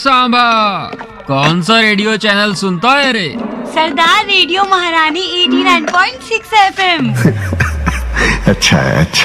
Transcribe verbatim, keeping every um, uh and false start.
सांबा, कौन सा radio channel सुनता है रे? सरदार रेडियो महारानी eighty nine point six F M. अच्छा है, अच्छा।